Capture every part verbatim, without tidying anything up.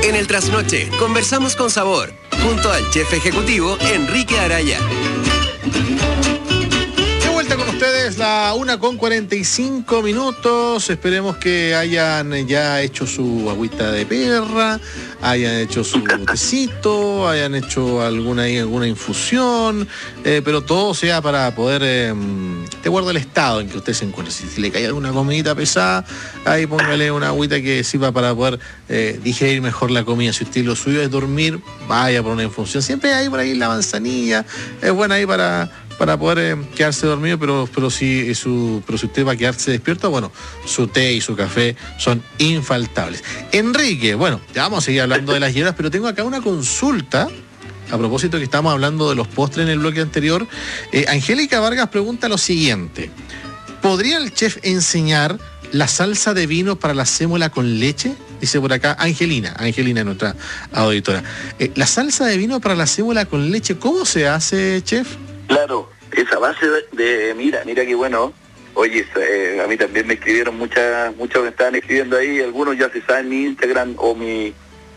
En el Trasnoche, conversamos con sabor, junto al chef ejecutivo Enrique Araya. De vuelta con ustedes, la una con cuarenta y cinco minutos. Esperemos que hayan ya hecho su agüita de perra, hayan hecho su tecito, hayan hecho alguna, alguna infusión, eh, pero todo sea para poder, eh, de acuerdo al estado en que usted se encuentre. Si, si le cae alguna comidita pesada, ahí póngale una agüita que sirva para poder eh, digerir mejor la comida. Si usted lo suyo es dormir, vaya por una infusión. Siempre hay por ahí la manzanilla, es buena ahí para... para poder eh, quedarse dormido, pero, pero, si, su, pero si usted va a quedarse despierto, bueno, su té y su café son infaltables. Enrique, bueno, ya vamos a seguir hablando de las hierbas, pero tengo acá una consulta, a propósito que estábamos hablando de los postres en el bloque anterior. Eh, Angélica Vargas pregunta lo siguiente: ¿podría el chef enseñar la salsa de vino para la sémola con leche? Dice por acá Angelina, Angelina, nuestra auditora. Eh, la salsa de vino para la sémola con leche, ¿cómo se hace, chef? Claro, esa base de, de mira, mira qué bueno. Oye, eh, a mí también me escribieron muchas, muchos me estaban escribiendo ahí, algunos ya se saben mi Instagram o mi,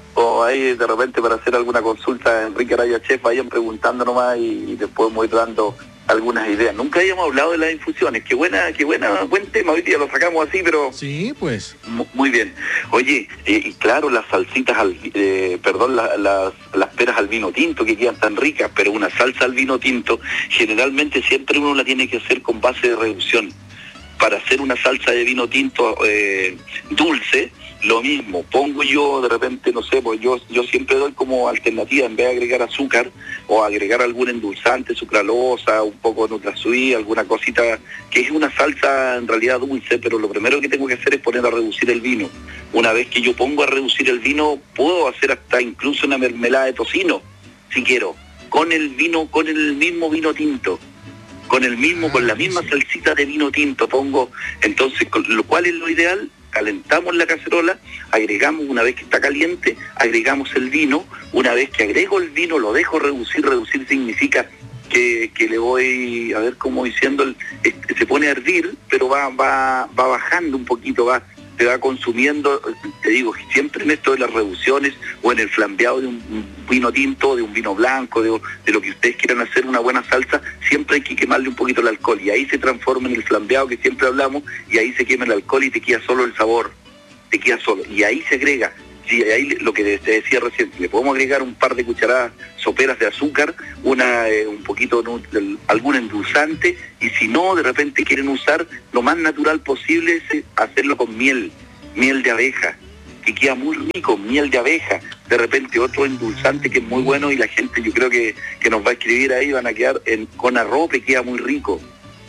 o ahí de repente para hacer alguna consulta, Enrique Araya Chef, vayan preguntando nomás y, y después voy dando algunas ideas. Nunca habíamos hablado de las infusiones, qué buena, qué buena, buen tema, hoy día lo sacamos así, pero... Sí, pues. Muy bien. Oye, eh, y claro, las salsitas, al, eh, perdón, la, las, las peras al vino tinto que quedan tan ricas, pero una salsa al vino tinto, generalmente siempre uno la tiene que hacer con base de reducción. Para hacer una salsa de vino tinto eh, dulce, lo mismo, pongo yo de repente, no sé, pues yo yo siempre doy como alternativa, en vez de agregar azúcar o agregar algún endulzante, sucralosa, un poco de NutraSweet, alguna cosita, que es una salsa en realidad dulce, pero lo primero que tengo que hacer es poner a reducir el vino. Una vez que yo pongo a reducir el vino, puedo hacer hasta incluso una mermelada de tocino, si quiero, con el vino, con el mismo vino tinto. Con el mismo, con la misma salsita de vino tinto pongo, entonces, lo cual es lo ideal, calentamos la cacerola, agregamos, una vez que está caliente, agregamos el vino, una vez que agrego el vino, lo dejo reducir, reducir significa que, que le voy, a ver cómo diciendo, el, este, se pone a hervir, pero va, va, va bajando un poquito, va, se va consumiendo, te digo, siempre en esto de las reducciones o en el flambeado de un vino tinto, de un vino blanco, de, de lo que ustedes quieran hacer una buena salsa, siempre hay que quemarle un poquito el alcohol y ahí se transforma en el flambeado que siempre hablamos y ahí se quema el alcohol y te queda solo el sabor, te queda solo y ahí se agrega. Sí, ahí lo que te decía recién, le podemos agregar un par de cucharadas soperas de azúcar, una eh, un poquito, de, algún endulzante, y si no, de repente quieren usar lo más natural posible, es hacerlo con miel, miel de abeja, que queda muy rico, miel de abeja, de repente otro endulzante que es muy bueno y la gente yo creo que, que nos va a escribir ahí, van a quedar en, con arrope, queda muy rico.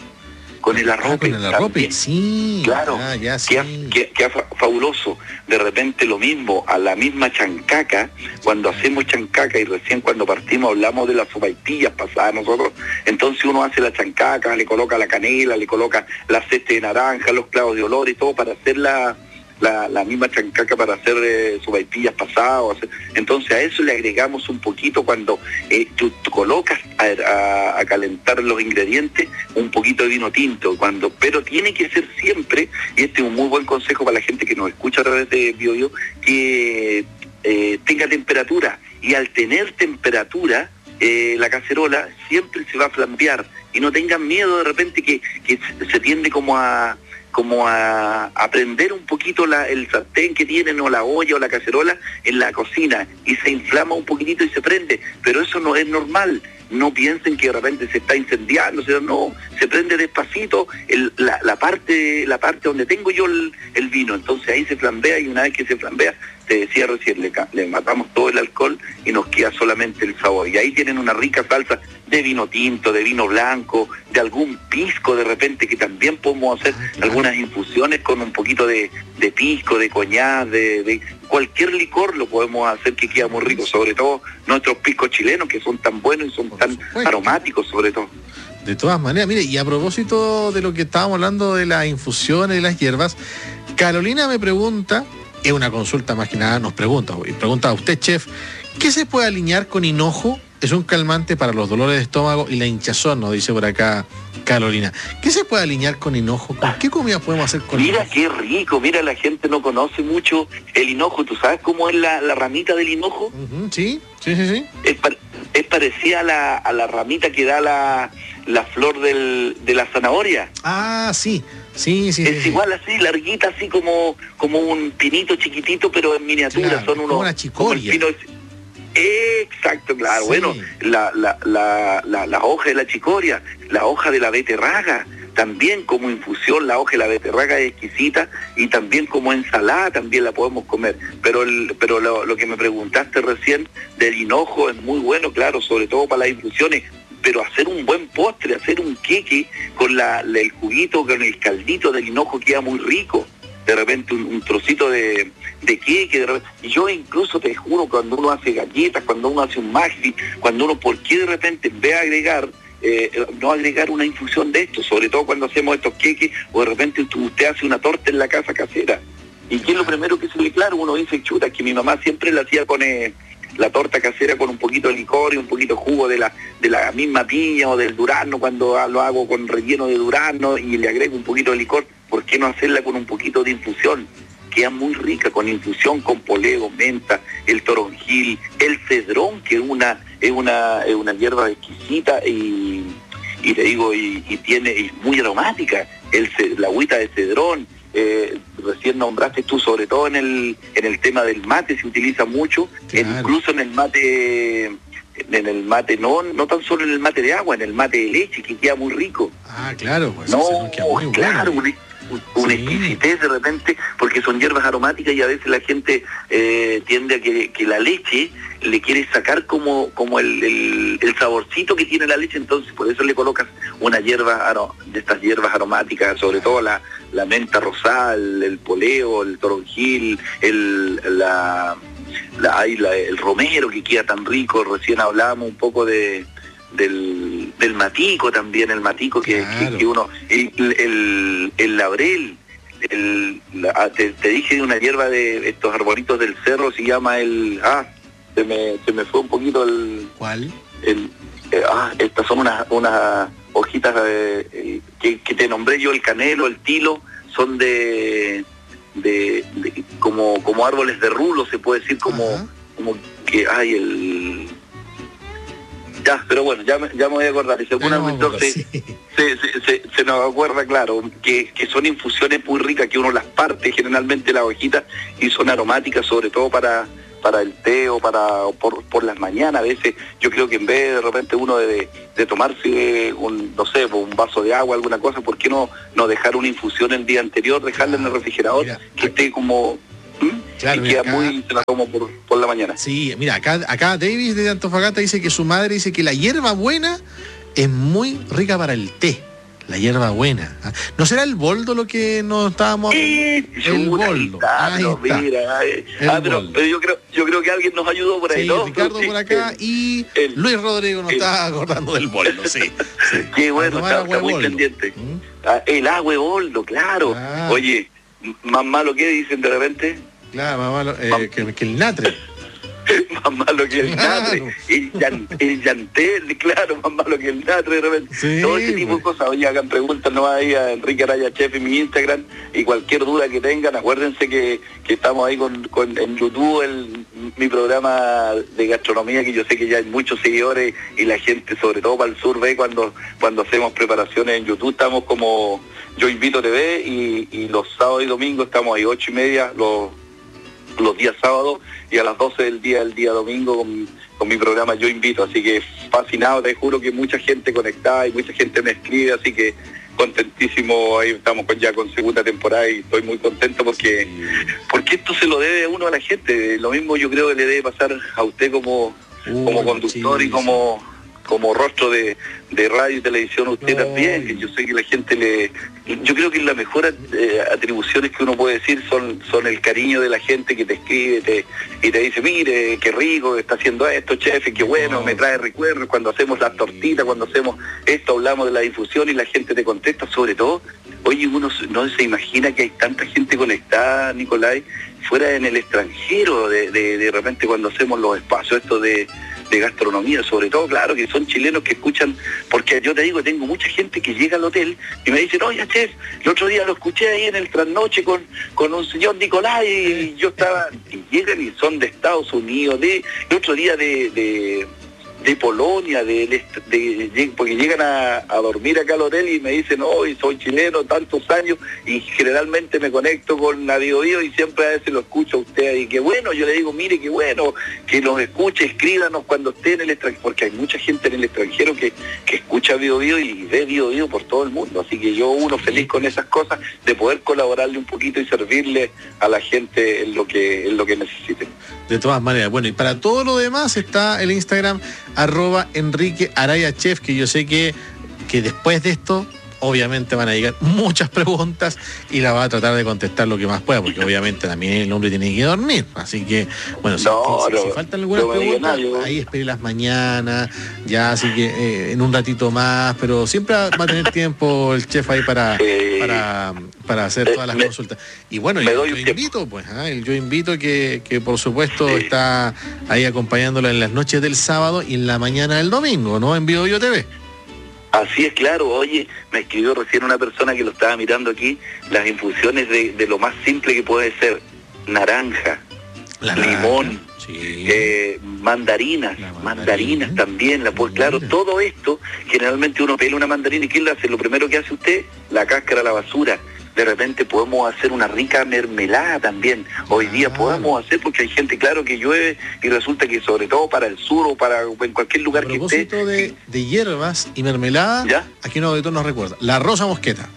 Con el arrope, ah, con el arrope, sí, claro, ah, ya, sí. queda, queda, queda fabuloso. De repente lo mismo, a la misma chancaca, cuando hacemos chancaca y recién cuando partimos hablamos de las sopaipillas pasadas nosotros, entonces uno hace la chancaca, le coloca la canela, le coloca la ceste de naranja, los clavos de olor y todo para hacer la, la, la misma chancaca para hacer eh, sopaipillas pasadas. Hacer... Entonces a eso le agregamos un poquito cuando eh, tú, tú colocas a, a, a calentar los ingredientes un poquito de vino tinto, cuando pero tiene que ser siempre, y este es un muy buen consejo para la gente que nos escucha a través de BioBio, que eh, tenga temperatura, y al tener temperatura eh, la cacerola siempre se va a flambear, y no tengan miedo de repente que, que se tiende como a como a, a prender un poquito la, el sartén que tienen o la olla o la cacerola en la cocina y se inflama un poquitito y se prende, pero eso no es normal. No piensen que de repente se está incendiando, o sea, no, se prende despacito el, la, la parte la parte donde tengo yo el, el vino, entonces ahí se flambea y una vez que se flambea, te decía recién, le, le matamos todo el alcohol y nos queda solamente el sabor. Y ahí tienen una rica salsa de vino tinto, de vino blanco, de algún pisco de repente, que también podemos hacer algunas infusiones con un poquito de, de pisco, de coñac, de, de cualquier licor lo podemos hacer que queda muy rico, sobre todo nuestros piscos chilenos que son tan buenos y son tan aromáticos sobre todo. De todas maneras, mire, y a propósito de lo que estábamos hablando de las infusiones y las hierbas, Carolina me pregunta, es una consulta más que nada, nos pregunta, y pregunta a usted, chef, ¿qué se puede alinear con hinojo es un calmante para los dolores de estómago y la hinchazón, nos dice por acá Carolina. ¿Qué se puede alinear con hinojo? ¿Con qué comida podemos hacer con Mira hinojo? qué rico, mira, la gente no conoce mucho el hinojo. ¿Tú sabes cómo es la, la ramita del hinojo? Uh-huh, sí, sí, sí, sí. Es, pa- es parecida a la, a la ramita que da la, la flor del, de la zanahoria. Ah, sí, sí, sí. Es sí, igual así, larguita, así como, como un pinito chiquitito, pero en miniatura. Claro, Son unos, como una chicoria. como el pino- Exacto, claro. Sí. Bueno, la, la, la, la, la hoja de la chicoria, la hoja de la beterraga, también como infusión, la hoja de la beterraga es exquisita, y también como ensalada también la podemos comer. Pero el, pero lo, lo que me preguntaste recién del hinojo es muy bueno, claro, sobre todo para las infusiones. Pero hacer un buen postre, hacer un queque con la, la- el juguito, con el caldito del hinojo queda muy rico. De repente un, un trocito de, de queque, de repente. Y yo incluso te juro, cuando uno hace galletas, cuando uno hace un maxi, cuando uno, ¿por qué de repente en vez de agregar, eh, no agregar una infusión de esto? Sobre todo cuando hacemos estos queques, o de repente usted hace una torta en la casa casera. ¿Y qué es lo primero que se le claro? Uno dice, chuta, que mi mamá siempre la hacía con eh, la torta casera con un poquito de licor y un poquito de jugo de la de la misma piña o del durazno, cuando lo hago con relleno de durazno y le agrego un poquito de licor. ¿Por qué no hacerla con un poquito de infusión? Queda muy rica con infusión, con poleo, menta, el toronjil, el cedrón, que es una es una es una hierba exquisita y y te digo y, y tiene y es muy aromática. El ce- la agüita de cedrón. Eh, recién nombraste tú, sobre todo en el en el tema del mate se utiliza mucho, Claro. incluso en el mate en el mate no no tan solo en el mate de agua, en el mate de leche, que queda muy rico. Ah, claro, pues No, eso queda muy claro, bueno. una, una Sí. exquisitez de repente, porque son hierbas aromáticas y a veces la gente eh, tiende a que, que la leche le quiere sacar como como el, el, el saborcito que tiene la leche, entonces por eso le colocas una hierba aro- de estas hierbas aromáticas, sobre todo la, la menta rosada, el, el poleo, el toronjil, el, la, la, ay, la- el romero que queda tan rico. Recién hablábamos un poco de del, del matico también, el matico que, Claro. que, que uno, el, el, el laurel, el, la- ah, te, te dije de una hierba de estos arbolitos del cerro, se llama el, ah, se me, se me fue un poquito el, ¿Cuál? el eh, ah, estas son unas unas hojitas eh, eh, que, que te nombré yo, el canelo, el tilo, son de, de, de- como como árboles de rulo, se puede decir, como Ajá. como que hay el ya, pero bueno, ya me, ya me voy a acordar, y seguramente Ah, no, se, sí. se, se, se, se nos acuerda, claro, que, que son infusiones muy ricas, que uno las parte generalmente las hojitas y son aromáticas, sobre todo para para el té o para o por, por las mañanas. A veces yo creo que en vez de repente uno de, de tomarse un, no sé, un vaso de agua, alguna cosa, ¿por qué no, no dejar una infusión el día anterior, dejarla en el refrigerador, Mira, que esté como... ¿Mm? Claro, y mira, queda acá- muy, se la tomo por, por la mañana. Sí, mira, acá, acá Davis de Antofagasta dice que su madre dice que la hierba buena es muy rica para el té. La hierba buena. ¿Ah? ¿No será el boldo lo que nos estábamos Eh, El chuta, ahí boldo. está, Ahí no, está. mira, eh. El Ah, pero, boldo. pero yo creo yo creo que alguien nos ayudó por ahí, Sí, ¿no? Ricardo Sí, por acá el- y el- Luis Rodrigo nos el- está acordando del boldo, sí. sí. Qué bueno, A tomar está, agua está de muy boldo. pendiente. ¿Mm? Ah, el agua de boldo, claro. Ah. Oye, m- más malo que dicen de repente, Claro, más malo, eh, que, que el natre. más malo que el Claro. natre, el, llan- el llantel, claro, más malo que el natre de repente. Sí, Todo ese tipo de pues. cosas. Oye, hagan preguntas no ahí a Enrique Araya Chef en mi Instagram, y cualquier duda que tengan, acuérdense que, que estamos ahí con, con en YouTube, el, mi programa de gastronomía, que yo sé que ya hay muchos seguidores y la gente, sobre todo para el sur, ve cuando, cuando hacemos preparaciones en YouTube, estamos como Yo Invito T V, y, y los sábados y domingos estamos ahí ocho y media, los los días sábados, y a las doce del día el día domingo con, con mi programa Yo Invito. Así que fascinado, te juro que mucha gente conectada y mucha gente me escribe, así que contentísimo. Ahí estamos con, ya con segunda temporada, y estoy muy contento porque porque esto se lo debe uno a la gente. Lo mismo yo creo que le debe pasar a usted como, Uh, como conductor sí, y como como rostro de, de radio y televisión, usted No. también, que yo sé que la gente le... Yo creo que las mejores eh, atribuciones que uno puede decir son son el cariño de la gente que te escribe te, y te dice, mire, qué rico que está haciendo esto, chef, qué bueno, No. me trae recuerdos cuando hacemos las tortitas, cuando hacemos esto, hablamos de la difusión y la gente te contesta, sobre todo. Oye, uno no se imagina que hay tanta gente conectada, Nicolai, fuera en el extranjero, de, de, de repente cuando hacemos los espacios estos de de gastronomía, sobre todo, claro, que son chilenos que escuchan, porque yo te digo, tengo mucha gente que llega al hotel y me dicen, oye, chef, el otro día lo escuché ahí en el trasnoche con, con un señor Nicolás y yo estaba, y llegan y son de Estados Unidos, de el otro día de... de de Polonia, de, de, de porque llegan a, a dormir acá al hotel y me dicen, hoy soy chileno, tantos años, y generalmente me conecto con Nadio Bio y siempre a veces lo escucho a usted, y qué bueno, yo le digo, mire, qué bueno, que nos escuche, escríbanos cuando esté en el extranjero, porque hay mucha gente en el extranjero que, que escucha Bio Bio y ve Bio Bio por todo el mundo, así que yo uno feliz con esas cosas, de poder colaborarle un poquito y servirle a la gente en lo que, en lo que necesiten. De todas maneras, bueno, y para todo lo demás está el Instagram arroba Enrique Araya Chef, que yo sé que, que después de esto obviamente van a llegar muchas preguntas y la va a tratar de contestar lo que más pueda, porque obviamente también el hombre tiene que dormir, así que bueno, si, no, si, no, si, si faltan algunas no preguntas, nada, yo... ahí espere las mañanas, ya, así que eh, en un ratito más, pero siempre va a tener tiempo el chef ahí para, eh, para, para hacer todas las me, consultas. Y bueno, yo, yo invito, pues, ¿eh? yo invito que, que por supuesto sí. está ahí acompañándolo en las noches del sábado y en la mañana del domingo, ¿no? En Bio Bio T V. Así es, claro. Oye, me escribió recién una persona que lo estaba mirando aquí, las infusiones de, de lo más simple que puede ser, naranja, la limón, sí. eh, mandarinas, mandarina. mandarinas también, la pues claro, todo esto, generalmente uno pela una mandarina y ¿qué le hace? Lo primero que hace usted, la cáscara a la basura. De repente podemos hacer una rica mermelada también. Hoy ah. día podemos hacer, porque hay gente, claro, que llueve y resulta que sobre todo para el sur o para en cualquier lugar que esté. A propósito de, de hierbas y mermelada, ¿ya? Aquí un auditor nos recuerda, la rosa mosqueta.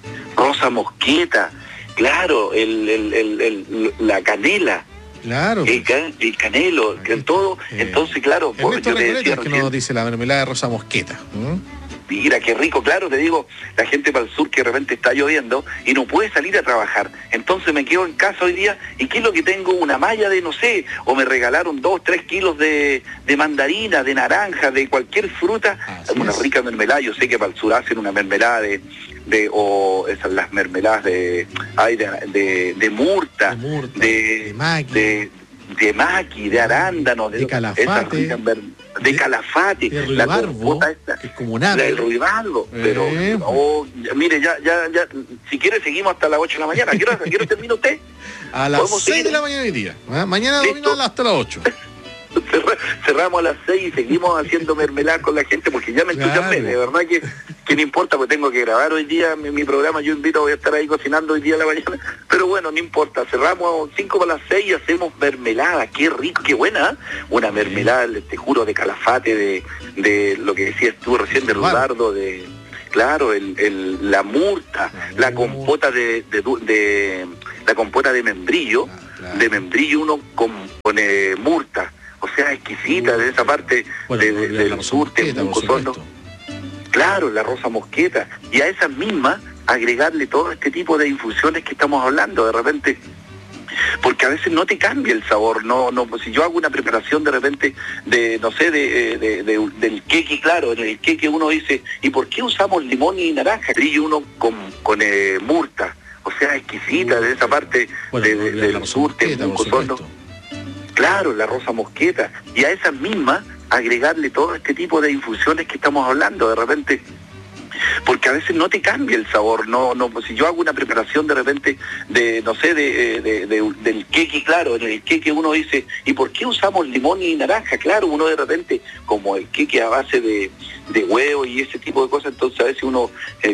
Rosa mosqueta, claro, el, el, el, el, la canela. Claro. El, el canelo, que todo. Eh, Entonces, claro, pues, yo te decía que nos dice la mermelada de rosa mosqueta. ¿Mm? Mira, qué rico, claro, te digo, la gente para el sur que de repente está lloviendo y no puede salir a trabajar. Entonces me quedo en casa hoy día y ¿qué es lo que tengo? Una malla de, no sé, o me regalaron dos, tres kilos de, de mandarina, de naranja, de cualquier fruta, Así una es. rica mermelada. Yo sé que para el sur hacen una mermelada de, de o esas las mermeladas de, ay, de, de, de murta, de, murta, de, de maqui, de, de, maqui, de arándano, de, de calafate. De calafate, de la compota esta, es como nada, el ruibarbo, eh, pero oh, ya, mire, ya, ya, ya, si quiere seguimos hasta las ocho de la mañana. ¿Quiero, quiero termina usted? A las seis de la mañana hoy día. ¿eh? Mañana domingo hasta las ocho. Cerramos a las seis y seguimos haciendo mermelada con la gente porque ya me entusiasmé, claro. De verdad que, que no importa, porque tengo que grabar hoy día mi, mi programa, yo invito, voy a estar ahí cocinando hoy día a la mañana, pero bueno, no importa, cerramos cinco para las seis y hacemos mermelada, qué rico, qué buena, ¿eh? Una mermelada, te juro, de calafate, de, de lo que decías tú recién, de rudardo, de... Claro, el, el, la murta, la compota de, de, de, de la compota de membrillo, claro. de membrillo uno con, con eh, murta. O sea, exquisita de esa parte bueno, de, de, del sur, Temuco, claro, la rosa mosqueta. Y a esas mismas agregarle todo este tipo de infusiones que estamos hablando, de repente, porque a veces no te cambia el sabor, no, no, si yo hago una preparación de repente de, no sé, de, de, de del queque, claro, en el queque uno dice, ¿y por qué usamos limón y naranja? Y uno con, con eh, murta, o sea, exquisita de esa parte bueno, de, de, de, del sur, Temuco, claro, la rosa mosqueta, y a esas mismas agregarle todo este tipo de infusiones que estamos hablando, de repente, porque a veces no te cambia el sabor, no, no, si yo hago una preparación de repente de, no sé, de, de, de, del queque, claro, en el queque uno dice, ¿y por qué usamos limón y naranja? Claro, uno de repente, como el queque a base de, de huevo y ese tipo de cosas, entonces a veces uno, eh,